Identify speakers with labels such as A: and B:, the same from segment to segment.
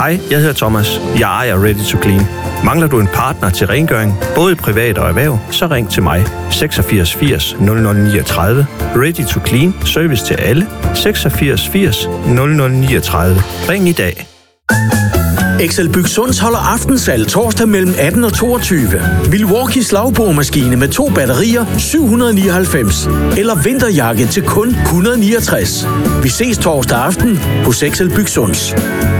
A: Hej, jeg hedder Thomas. Jeg ejer Ready to Clean. Mangler du en partner til rengøring, både privat og erhverv, så ring til mig. 86 80 0039. Ready to Clean. Service til alle. 86 80 0039. Ring i dag.
B: Excel Byg Sunds holder aftensalg torsdag mellem 18 og 22. Milwaukee slagbogemaskine med 2 batterier, 799. Eller vinterjakke til kun 169. Vi ses torsdag aften hos Excel Byg Sunds.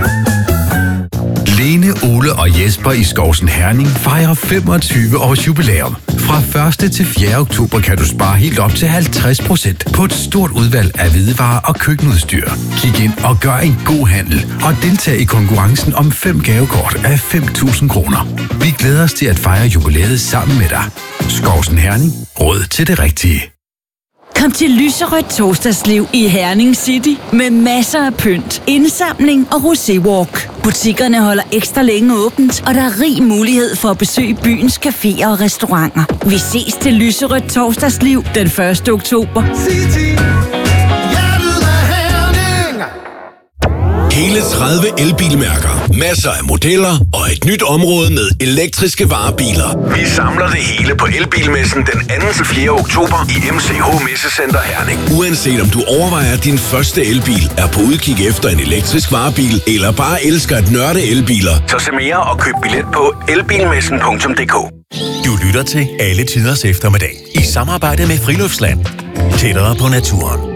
C: Lene, Ole og Jesper i Skovsen Herning fejrer 25 års jubilæum. Fra 1. til 4. oktober kan du spare helt op til 50% på et stort udvalg af hvidevarer og køkkenudstyr. Kig ind og gør en god handel og deltag i konkurrencen om 5 gavekort af 5.000 kroner. Vi glæder os til at fejre jubilæet sammen med dig. Skovsen Herning. Råd til det rigtige.
D: Kom til lyserødt torsdagsliv i Herning City med masser af pynt, indsamling og roséwalk. Butikkerne holder ekstra længe åbent, og der er rig mulighed for at besøge byens caféer og restauranter. Vi ses til lyserødt torsdagsliv den 1. oktober.
E: Hele 30 elbilmærker, masser af modeller og et nyt område med elektriske varebiler. Vi samler det hele på Elbilmessen den 2. til 4. oktober i MCH Messecenter Herning. Uanset om du overvejer din første elbil, er på udkig efter en elektrisk varebil, eller bare elsker at nørde elbiler, så se mere og køb billet på elbilmessen.dk.
F: Du lytter til Alle Tiders Eftermiddag i samarbejde med Friluftsland. Tættere på naturen.